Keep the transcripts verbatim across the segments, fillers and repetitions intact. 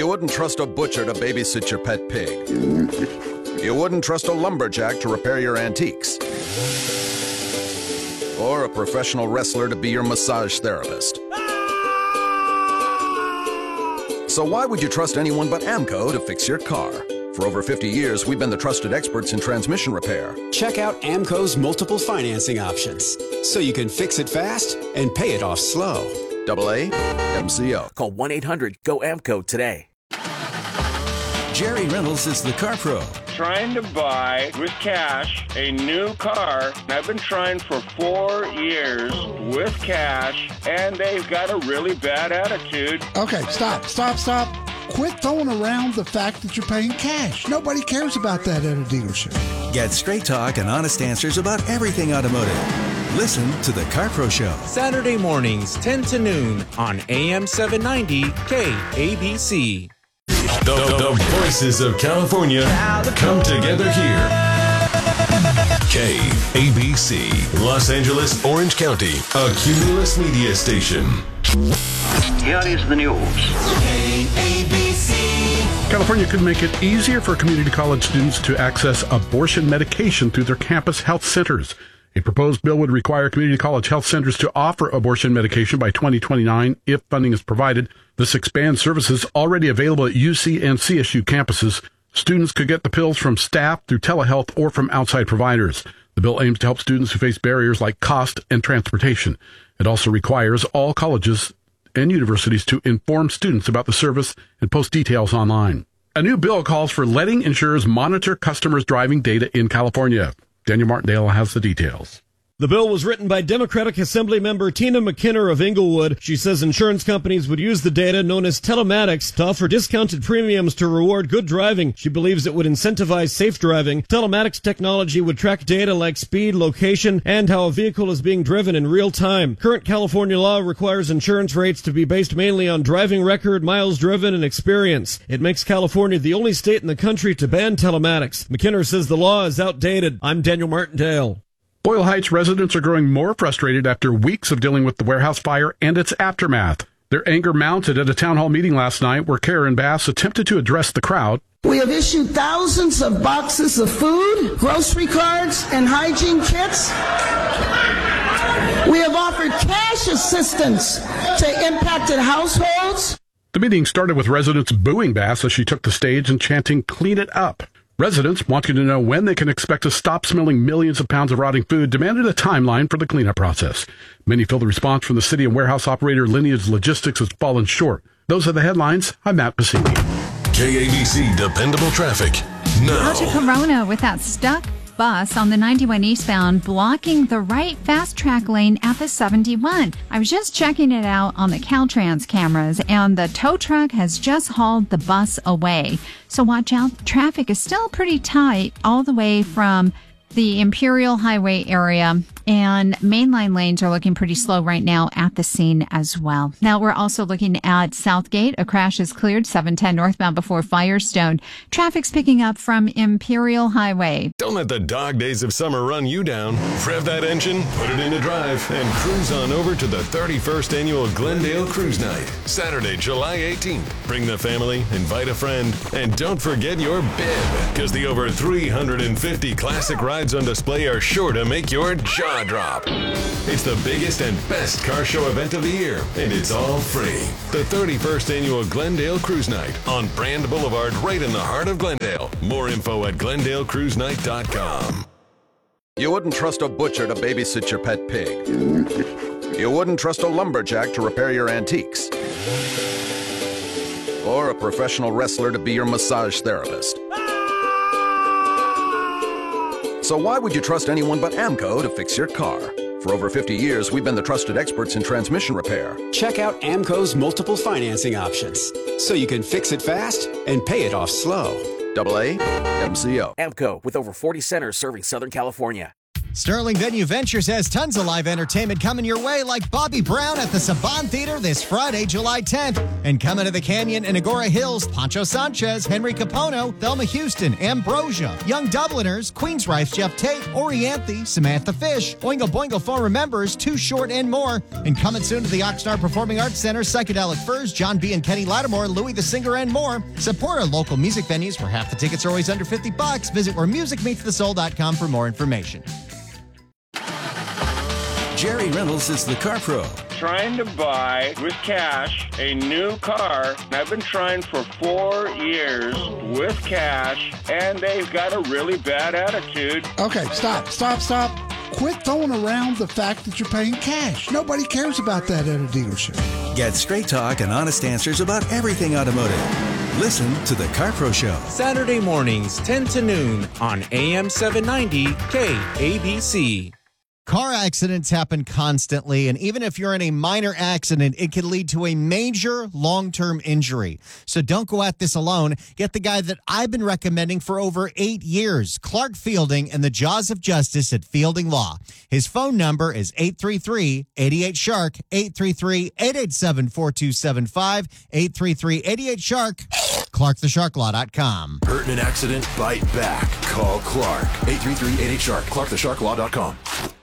You wouldn't trust a butcher to babysit your pet pig. You wouldn't trust a lumberjack to repair your antiques. Or a professional wrestler to be your massage therapist. So why would you trust anyone but AMCO to fix your car? For over fifty years, we've been the trusted experts in transmission repair. Check out AMCO's multiple financing options, so you can fix it fast and pay it off slow. Double A M C O. Call one eight hundred G O A M C O today. Jerry Reynolds is the car pro. Trying to buy with cash a new car. I've been trying for four years with cash, and they've got a really bad attitude. Okay, stop, stop, stop. Quit throwing around the fact that you're paying cash. Nobody cares about that at a dealership. Get straight talk and honest answers about everything automotive. Listen to The Car Pro Show. Saturday mornings, ten to noon on A M seven ninety K A B C. The, the voices of California come together here. K A B C, Los Angeles, Orange County, a Cumulus media station. Here is the news. K A B C. California could make it easier for community college students to access abortion medication through their campus health centers. A proposed bill would require community college health centers to offer abortion medication by twenty twenty-nine if funding is provided. This expands services already available at U C and C S U campuses. Students could get the pills from staff through telehealth or from outside providers. The bill aims to help students who face barriers like cost and transportation. It also requires all colleges and universities to inform students about the service and post details online. A new bill calls for letting insurers monitor customers' driving data in California. Daniel Martindale has the details. The bill was written by Democratic Assembly member Tina McKinnon of Inglewood. She says insurance companies would use the data known as telematics to offer discounted premiums to reward good driving. She believes it would incentivize safe driving. Telematics technology would track data like speed, location, and how a vehicle is being driven in real time. Current California law requires insurance rates to be based mainly on driving record, miles driven, and experience. It makes California the only state in the country to ban telematics. McKinnon says the law is outdated. I'm Daniel Martindale. Boyle Heights residents are growing more frustrated after weeks of dealing with the warehouse fire and its aftermath. Their anger mounted at a town hall meeting last night where Karen Bass attempted to address the crowd. We have issued thousands of boxes of food, grocery cards, and hygiene kits. We have offered cash assistance to impacted households. The meeting started with residents booing Bass as she took the stage and chanting, "Clean it up." Residents, wanting to know when they can expect to stop smelling millions of pounds of rotting food, demanded a timeline for the cleanup process. Many feel the response from the city and warehouse operator Lineage Logistics has fallen short. Those are the headlines. I'm Matt Passini. K A B C Dependable Traffic now. Out to Corona with that stuck bus on the ninety-one eastbound blocking the right fast track lane at the seventy-one. I was just checking it out on the Caltrans cameras, and the tow truck has just hauled the bus away. So watch out. Traffic is still pretty tight all the way from the Imperial Highway area, and mainline lanes are looking pretty slow right now at the scene as well. Now we're also looking at Southgate. A crash is cleared, seven ten northbound before Firestone. Traffic's picking up from Imperial Highway. Don't let the dog days of summer run you down. Rev that engine, put it into drive, and cruise on over to the thirty-first Annual Glendale Cruise Night, Saturday, July eighteenth. Bring the family, invite a friend, and don't forget your bib, because the over three hundred fifty classic rides on display are sure to make your jaw drop. It's the biggest and best car show event of the year, and it's all free. The thirty-first Annual Glendale Cruise Night on Brand Boulevard, right in the heart of Glendale. More info at glendale cruise night dot com. You wouldn't trust a butcher to babysit your pet pig. You wouldn't trust a lumberjack to repair your antiques. Or a professional wrestler to be your massage therapist. So why would you trust anyone but AMCO to fix your car? For over fifty years, we've been the trusted experts in transmission repair. Check out AMCO's multiple financing options, so you can fix it fast and pay it off slow. Double A M C O. AMCO, with over forty centers serving Southern California. Sterling Venue Ventures has tons of live entertainment coming your way, like Bobby Brown at the Saban Theater this Friday, July tenth. And coming to the Canyon in Agora Hills, Pancho Sanchez, Henry Capono, Thelma Houston, Ambrosia, Young Dubliners, Queensrÿche, Jeff Tate, Orianthe, Samantha Fish, Oingo Boingo Former Members, Too Short, and more. And coming soon to the Oxnard Performing Arts Center, Psychedelic Furs, John B. and Kenny Lattimore, Louis the Singer, and more. Support our local music venues where half the tickets are always under fifty bucks. Visit where music meets the soul dot com for more information. Jerry Reynolds is the Car Pro. Trying to buy with cash a new car. I've been trying for four years with cash, and they've got a really bad attitude. Okay, stop, stop, stop. Quit throwing around the fact that you're paying cash. Nobody cares about that at a dealership. Get straight talk and honest answers about everything automotive. Listen to the Car Pro Show. Saturday mornings, ten to noon on A M seven ninety K A B C. Car accidents happen constantly, and even if you're in a minor accident, it can lead to a major long-term injury. So don't go at this alone. Get the guy that I've been recommending for over eight years, Clark Fielding, and the Jaws of Justice at Fielding Law. His phone number is eight three three, eight eight, shark, eight three three, eight eight seven, four two seven five, eight three three, eight eight, shark, clark the shark law dot com. Hurt in an accident? Bite back. Call Clark. eight three three, eight eight, shark, clark the shark law dot com.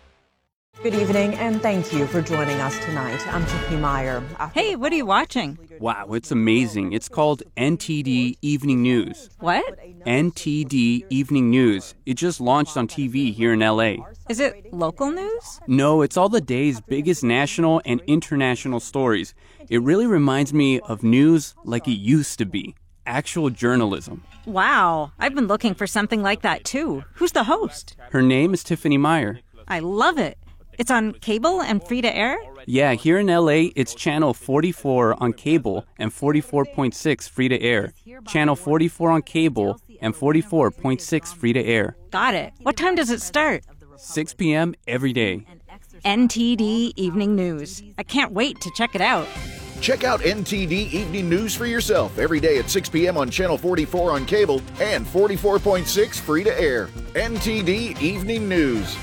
Good evening, and thank you for joining us tonight. I'm Tiffany Meyer. Hey, what are you watching? Wow, it's amazing. It's called N T D Evening News. What? N T D Evening News. It just launched on T V here in L A. Is it local news? No, it's all the day's biggest national and international stories. It really reminds me of news like it used to be. Actual journalism. Wow, I've been looking for something like that too. Who's the host? Her name is Tiffany Meyer. I love it. It's on cable and free to air? Yeah, here in L A, it's channel forty-four on cable and forty-four point six free to air. Channel forty-four on cable and forty-four point six free to air. Got it. What time does it start? six p.m. every day. N T D Evening News. I can't wait to check it out. Check out N T D Evening News for yourself every day at six p.m. on Channel forty-four on cable and forty-four point six free to air. N T D Evening News.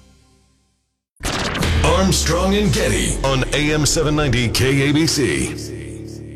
Armstrong and Getty on A M seven ninety K A B C.